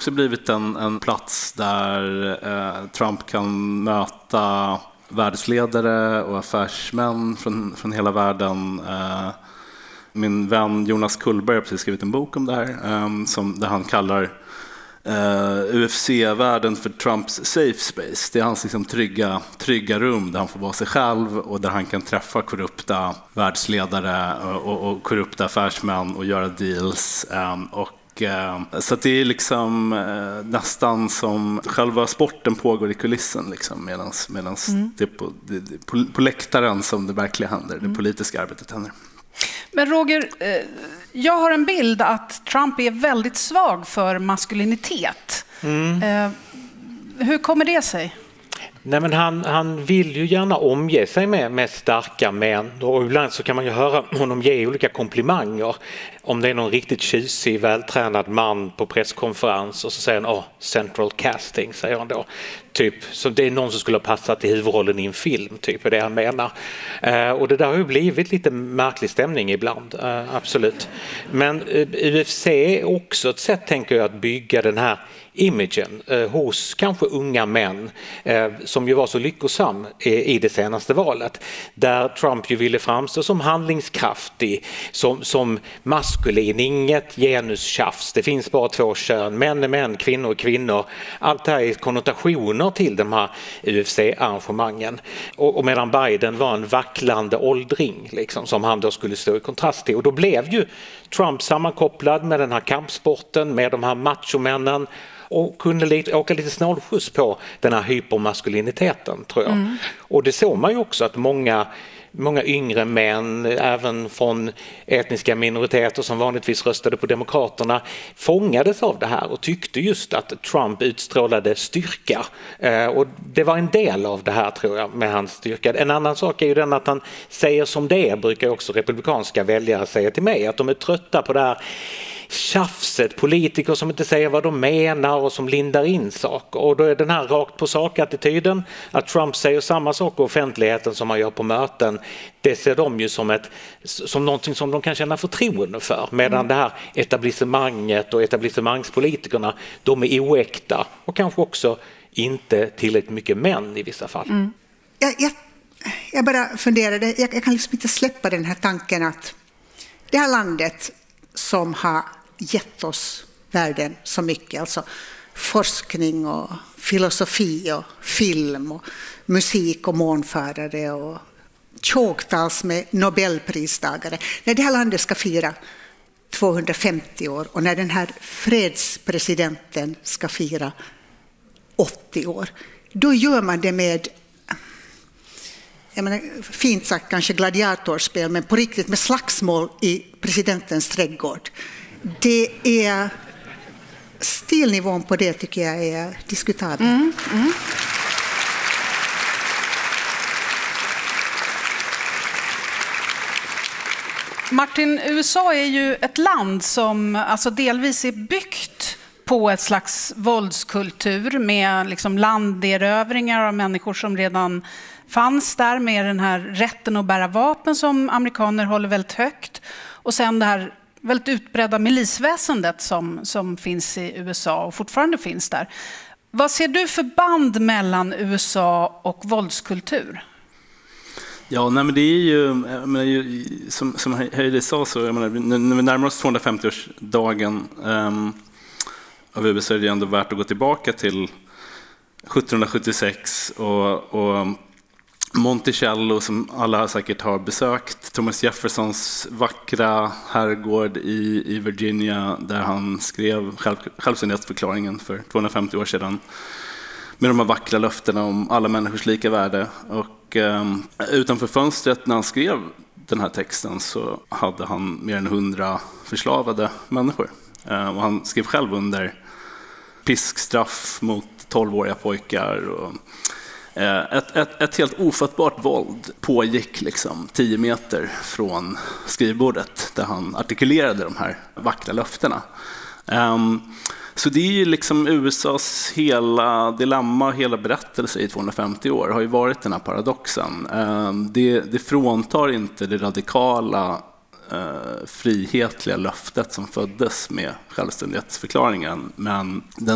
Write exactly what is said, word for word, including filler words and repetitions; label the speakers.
Speaker 1: också blivit en, en plats där eh, Trump kan möta världsledare och affärsmän från, från hela världen. Eh, min vän Jonas Kullberg har precis skrivit en bok om det här, eh, som, där han kallar Uh, U F C-världen för Trumps safe space. Det är hans liksom trygga, trygga rum där han får vara sig själv och där han kan träffa korrupta världsledare och, och, och korrupta affärsmän och göra deals. Um, och, uh, så att det är liksom uh, nästan som själva sporten pågår i kulissen liksom, medans, medans mm. det är på, det, på, på läktaren som det verkligen händer, mm. det politiska arbetet händer.
Speaker 2: Men Roger, jag har en bild att Trump är väldigt svag för maskulinitet. Mm. Hur kommer det sig?
Speaker 3: Nej, men han, han vill ju gärna omge sig med, med starka män, och ibland så kan man ju höra honom ge olika komplimanger. Om det är någon riktigt tjusig, vältränad man på presskonferens och så säger han, oh, central casting, säger han då. Typ, så det är någon som skulle ha passat i huvudrollen i en film, typ är det han menar. Eh, och det där har ju blivit lite märklig stämning ibland, eh, absolut. Men eh, U F C är också ett sätt, tänker jag, att bygga den här imagen eh, hos kanske unga män eh, som ju var så lyckosam i, i det senaste valet, där Trump ju ville framstå som handlingskraftig, som, som maskulin, inget genustjafs, det finns bara två kön, män är män, kvinnor är kvinnor, allt det här är konnotationer till de här U F C-arrangemangen, och, och medan Biden var en vacklande åldring liksom, som han då skulle stå i kontrast till, och då blev ju Trump sammankopplad med den här kampsporten, med de här machomännen, och kunde lite, åka lite snålskjuts på den här hypermaskuliniteten, tror jag. Mm. Och det såg man ju också att många, många yngre män, även från etniska minoriteter som vanligtvis röstade på demokraterna, fångades av det här och tyckte just att Trump utstrålade styrka. Eh, och det var en del av det här, tror jag, med hans styrka. En annan sak är ju den att han säger som det är, brukar också republikanska väljare säga till mig, att de är trötta på det här tjafset, politiker som inte säger vad de menar och som lindar in saker. Och då är den här rakt på sak-attityden, att Trump säger samma sak i offentligheten som man gör på möten, det ser de ju som, ett, som någonting som de kan känna förtroende för. Medan mm. det här etablissemanget och etablissemangspolitikerna, de är oäkta och kanske också inte tillräckligt mycket män i vissa fall. Mm.
Speaker 4: Jag, jag, jag bara funderade, jag, jag kan liksom inte släppa den här tanken att det här landet som har gett oss världen så mycket, alltså forskning och filosofi och film och musik och månförare och tjogtals med Nobelpristagare. När det här landet ska fira tvåhundrafemtio år och när den här fredspresidenten ska fira åttio år, då gör man det med, jag menar, fint sagt kanske gladiatorspel, men på riktigt med slagsmål i presidentens trädgård. Det är stilnivån på det, tycker jag är diskutabel. Mm, mm.
Speaker 2: Martin, U S A är ju ett land som alltså delvis är byggt på ett slags våldskultur med liksom landerövringar av människor som redan fanns där, med den här rätten att bära vapen som amerikaner håller väldigt högt, och sen det här väldigt utbredda milisväsendet som, som finns i U S A och fortfarande finns där. Vad ser du för band mellan U S A och våldskultur?
Speaker 1: Ja, nej, men det är ju, menar, som, som Heidi sa, så jag menar, när vi närmar oss tvåhundrafemtioårsdagen um, av U S A är det ändå värt att gå tillbaka till sjuttonhundrasjuttiosex och, och Monticello, som alla säkert har besökt, Thomas Jeffersons vackra herrgård i, i Virginia, där han skrev själv, självständighetsförklaringen för tvåhundrafemtio år sedan, med de här vackra löftena om alla människors lika värde. Och eh, utanför fönstret när han skrev den här texten så hade han mer än hundra förslavade människor. Eh, och han skrev själv under piskstraff mot tolvåriga pojkar. Och, eh, ett, ett, ett helt ofattbart våld pågick liksom tio meter från skrivbordet där han artikulerade de här vackra löftena. Um, Så det är ju liksom U S A:s hela dilemma, hela berättelse i tvåhundrafemtio år har ju varit den här paradoxen. Det, det fråntar inte det radikala, frihetliga löftet som föddes med självständighetsförklaringen, men den